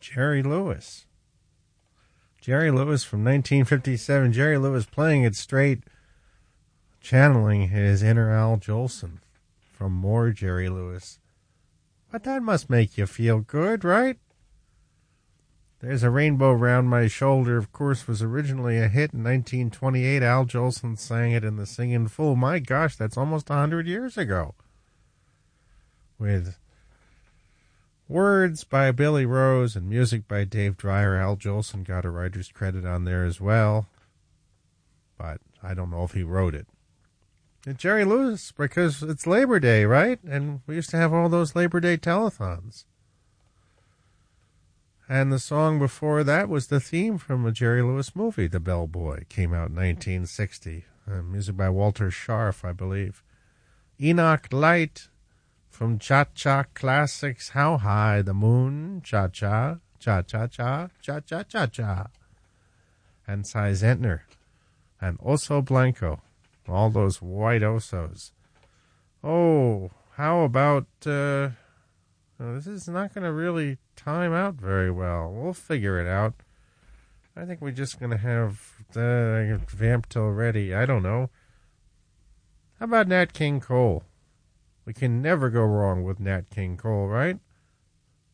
Jerry Lewis. Jerry Lewis from 1957. Jerry Lewis playing it straight, channeling his inner Al Jolson from more Jerry Lewis. But that must make you feel good, right? There's a Rainbow Round My Shoulder, of course, was originally a hit in 1928. Al Jolson sang it in the Sing in Full. My gosh, that's almost 100 years ago. With words by Billy Rose and music by Dave Dreyer. Al Jolson got a writer's credit on there as well, but I don't know if he wrote it. And Jerry Lewis, because it's Labor Day, right? And we used to have all those Labor Day telethons. And the song before that was the theme from a Jerry Lewis movie, The Bellboy. Came out in 1960. Music by Walter Scharf, I believe. Enoch Light from Cha-Cha Classics. How High the Moon, Cha-Cha, Cha-Cha-Cha, Cha-Cha-Cha-Cha. And Cy Zentner. And Oso Blanco. All those white osos. Oh, how about... this is not going to really time out very well. We'll figure it out. I think we're just going to have Vamp Till Ready. I don't know. How about Nat King Cole? We can never go wrong with Nat King Cole, right?